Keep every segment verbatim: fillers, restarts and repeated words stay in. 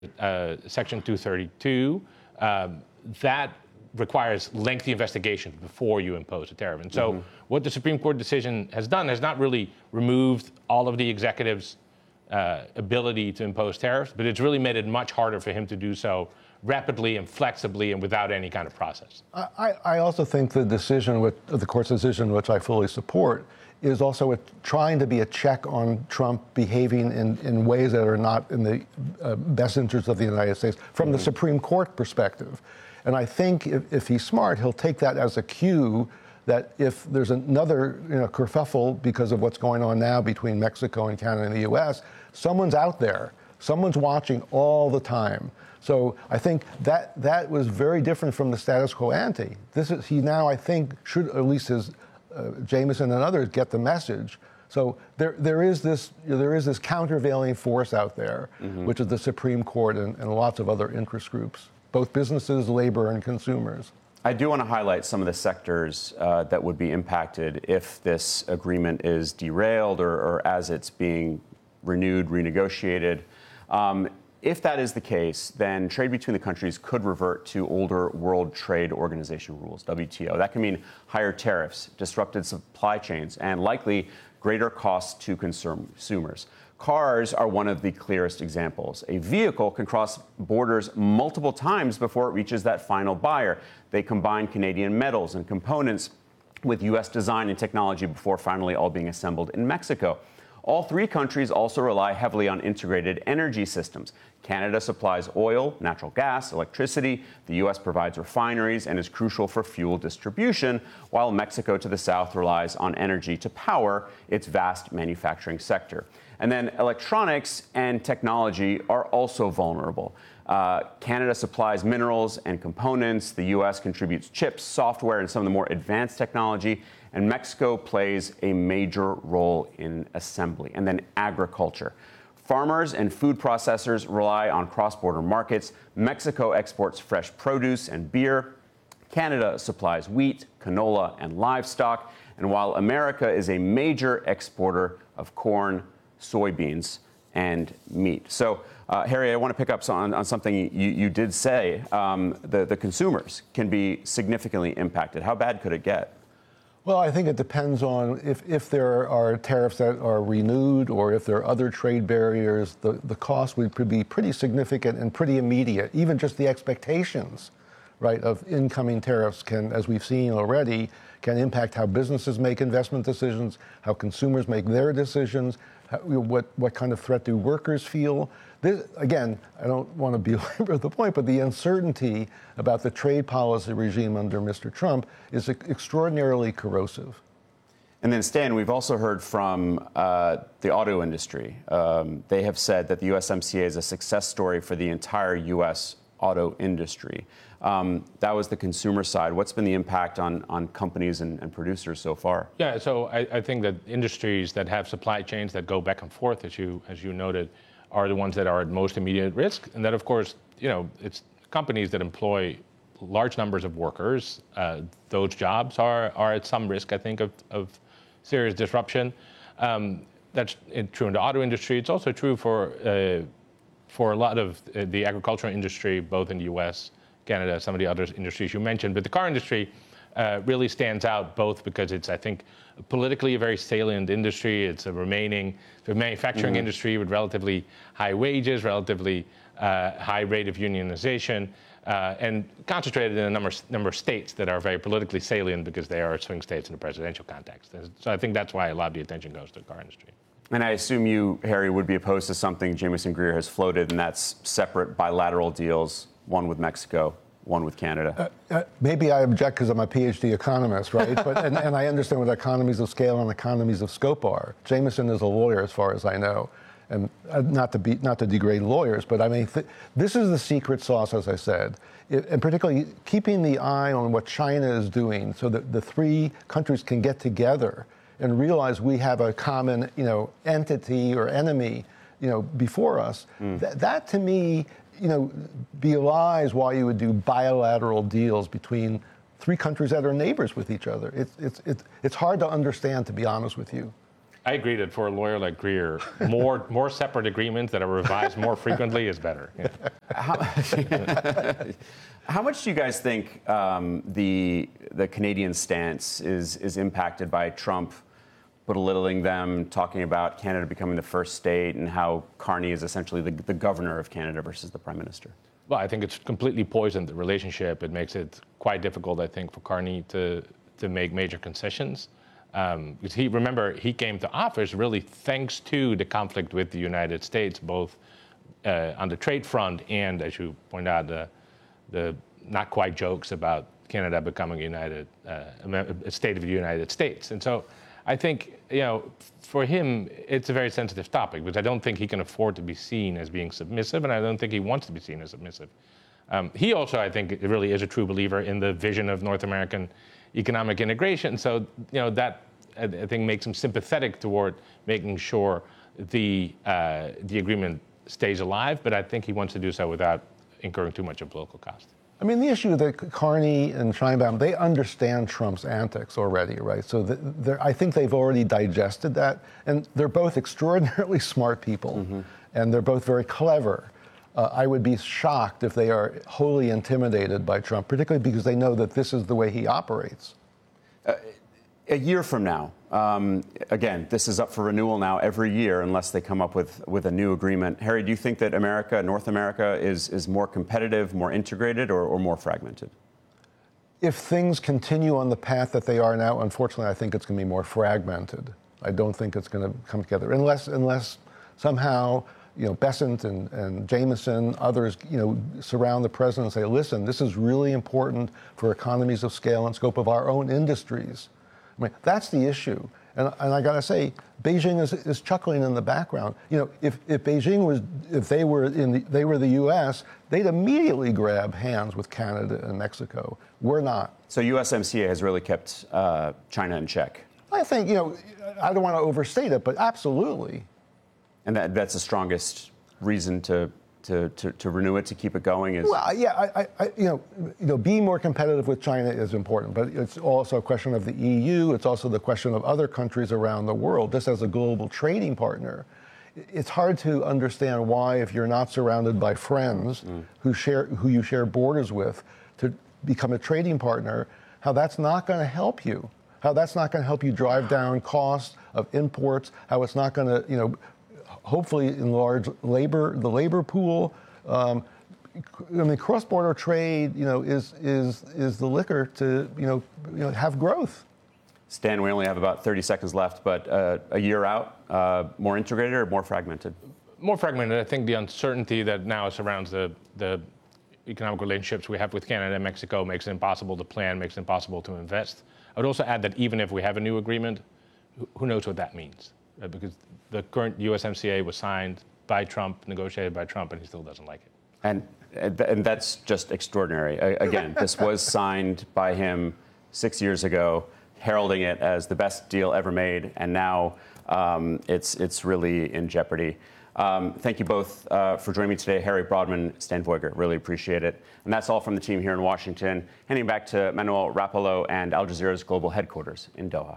uh, Section two thirty-two, um, that requires lengthy investigation before you impose a tariff. And so mm-hmm. what the Supreme Court decision has done has not really removed all of the executive's uh, ability to impose tariffs, but it's really made it much harder for him to do so rapidly and flexibly and without any kind of process. I, I also think the decision, with, the court's decision, which I fully support, is also a, trying to be a check on Trump behaving in, in ways that are not in the uh, best interest of the United States from mm-hmm. the Supreme Court perspective. And I think if, if he's smart, he'll take that as a cue that if there's another you know, kerfuffle because of what's going on now between Mexico and Canada and the U S, someone's out there. Someone's watching all the time. So I think that that was very different from the status quo ante. This is, he now, I think, should, at least his, uh, Jameson and others, get the message. So there, there is this, you know, there is this countervailing force out there, mm-hmm. which is the Supreme Court and, and lots of other interest groups, both businesses, labor, and consumers. I do want to highlight some of the sectors uh, that would be impacted if this agreement is derailed or, or as it's being renewed, renegotiated. Um, if that is the case, then trade between the countries could revert to older World Trade Organization rules, W T O. That can mean higher tariffs, disrupted supply chains, and likely greater costs to consumers. Cars are one of the clearest examples. A vehicle can cross borders multiple times before it reaches that final buyer. They combine Canadian metals and components with U S design and technology before finally all being assembled in Mexico. All three countries also rely heavily on integrated energy systems. Canada supplies oil, natural gas, electricity. The U S provides refineries and is crucial for fuel distribution, while Mexico to the south relies on energy to power its vast manufacturing sector. And then electronics and technology are also vulnerable. Uh, Canada supplies minerals and components. The U S contributes chips, software, and some of the more advanced technology. And Mexico plays a major role in assembly. And then agriculture. Farmers and food processors rely on cross-border markets. Mexico exports fresh produce and beer. Canada supplies wheat, canola, and livestock. And while America is a major exporter of corn, soybeans, and meat. So, uh, Harry, I want to pick up on, on something you, you did say. Um, the, the consumers can be significantly impacted. How bad could it get? Well, I think it depends on if, if there are tariffs that are renewed or if there are other trade barriers, the, the cost would be pretty significant and pretty immediate. Even just the expectations, right, of incoming tariffs can, as we've seen already, can impact how businesses make investment decisions, how consumers make their decisions, how, what, what kind of threat do workers feel. This, again, I don't want to belabor the point, but the uncertainty about the trade policy regime under Mister Trump is extraordinarily corrosive. And then, Stan, we've also heard from uh, the auto industry. Um, they have said that the U S M C A is a success story for the entire U S auto industry. Um, that was the consumer side. What's been the impact on, on companies and, and producers so far? Yeah, so I, I think that industries that have supply chains that go back and forth, as you as you noted, are the ones that are at most immediate risk. And that, of course, you know, it's companies that employ large numbers of workers. Uh, those jobs are, are at some risk, I think, of, of serious disruption. Um, that's true in the auto industry. It's also true for uh, for a lot of the agricultural industry, both in the U S, Canada, some of the other industries you mentioned. But the car industry uh, really stands out, both because it's, I think, politically a very salient industry. It's a remaining the manufacturing mm-hmm. industry with relatively high wages, relatively uh, high rate of unionization, uh, and concentrated in a number, number of states that are very politically salient because they are swing states in the presidential context. So I think that's why a lot of the attention goes to the car industry. And I assume you, Harry, would be opposed to something Jamieson Greer has floated, and that's separate bilateral deals, one with Mexico, one with Canada. Uh, uh, maybe I object because I'm a PhD economist, right? But and, and I understand what economies of scale and economies of scope are. Jameson is a lawyer, as far as I know, and uh, not to be not to degrade lawyers, but I mean th- this is the secret sauce, as I said, it, and particularly keeping the eye on what China is doing, so that the three countries can get together and realize we have a common, you know, entity or enemy, you know, before us. Mm. Th- that to me, you know, belies why you would do bilateral deals between three countries that are neighbors with each other. It's it's it's it's hard to understand, to be honest with you. I agree that for a lawyer like Greer, more more separate agreements that are revised more frequently is better. Yeah. How, how much do you guys think um, the the Canadian stance is is impacted by Trump belittling them, talking about Canada becoming the first state, and how Carney is essentially the, the governor of Canada versus the prime minister? Well, I think it's completely poisoned the relationship. It makes it quite difficult, I think, for Carney to to make major concessions. Um, because he, remember, he came to office really thanks to the conflict with the United States, both uh, on the trade front and, as you point out, the, the not quite jokes about Canada becoming a united, uh, a state of the United States. And so I think, you know, for him, it's a very sensitive topic, because I don't think he can afford to be seen as being submissive, and I don't think he wants to be seen as submissive. Um, he also, I think, really is a true believer in the vision of North American economic integration. So, you know, that I think makes him sympathetic toward making sure the uh, the agreement stays alive. But I think he wants to do so without incurring too much of political cost. I mean, the issue that Carney and Sheinbaum, they understand Trump's antics already, right? So the, I think they've already digested that. And they're both extraordinarily smart people, mm-hmm. and they're both very clever. Uh, I would be shocked if they are wholly intimidated by Trump, particularly because they know that this is the way he operates. Uh, a year from now, um, again, this is up for renewal now every year unless they come up with, with a new agreement. Harry, do you think that America, North America, is, is more competitive, more integrated, or, or more fragmented? If things continue on the path that they are now, unfortunately, I think it's going to be more fragmented. I don't think it's going to come together unless, unless somehow, you know, Bessent and, and Jameson, others, you know, surround the president and say, listen, this is really important for economies of scale and scope of our own industries. I mean, that's the issue. And, and I got to say, Beijing is, is chuckling in the background. You know, if, if Beijing was, if they were in the, they were the U S, they'd immediately grab hands with Canada and Mexico. We're not. So U S M C A has really kept uh, China in check. I think, you know, I don't want to overstate it, but absolutely. And that, that's the strongest reason to, to, to, to renew it, to keep it going? Is well, yeah, I, I, you know, you know, being more competitive with China is important, but it's also a question of the E U. It's also the question of other countries around the world. Just as a global trading partner, it's hard to understand why, if you're not surrounded by friends mm. who share, who you share borders with, to become a trading partner, how that's not going to help you. How that's not going to help you drive down costs of imports. How it's not going to, you know, hopefully enlarge labor, the labor pool. Um, I mean, cross-border trade, you know, is is is the liquor to, you know, you know, have growth. Stan, we only have about thirty seconds left, but uh, a year out, uh, more integrated or more fragmented? More fragmented. I think the uncertainty that now surrounds the the economic relationships we have with Canada and Mexico makes it impossible to plan, makes it impossible to invest. I would also add that even if we have a new agreement, who knows what that means? Uh, because the current U S M C A was signed by Trump, negotiated by Trump, and he still doesn't like it. And and that's just extraordinary. Again, this was signed by him six years ago, heralding it as the best deal ever made, and now um, it's it's really in jeopardy. Um, thank you both uh, for joining me today, Harry Brodman, Stan Voyger. Really appreciate it. And that's all from the team here in Washington. Handing back to Manuel Rapallo and Al Jazeera's global headquarters in Doha.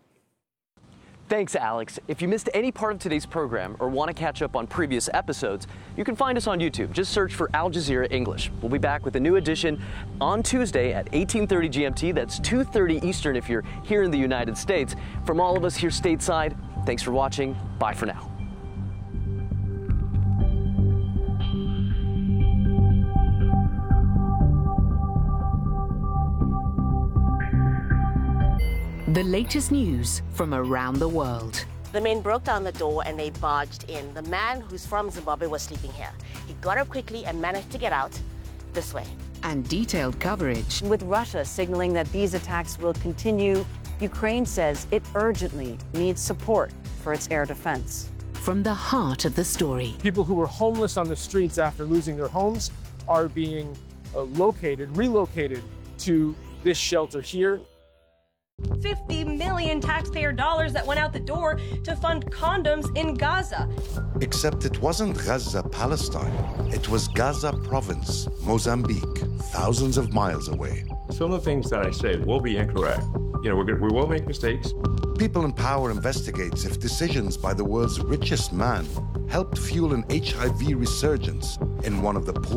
Thanks, Alex. If you missed any part of today's program or want to catch up on previous episodes, you can find us on YouTube. Just search for Al Jazeera English. We'll be back with a new edition on Tuesday at eighteen thirty G M T. That's two thirty Eastern if you're here in the United States. From all of us here stateside, thanks for watching. Bye for now. The latest news from around the world. The men broke down the door and they barged in. The man, who's from Zimbabwe, was sleeping here. He got up quickly and managed to get out this way. And detailed coverage. With Russia signaling that these attacks will continue, Ukraine says it urgently needs support for its air defense. From the heart of the story. People who were homeless on the streets after losing their homes are being uh, located, relocated to this shelter here. fifty million taxpayer dollars that went out the door to fund condoms in Gaza. Except it wasn't Gaza, Palestine. It was Gaza province, Mozambique, thousands of miles away. Some of the things that I said will be incorrect. You know, we're gonna, we will make mistakes. People in Power investigates if decisions by the world's richest man helped fuel an H I V resurgence in one of the poorest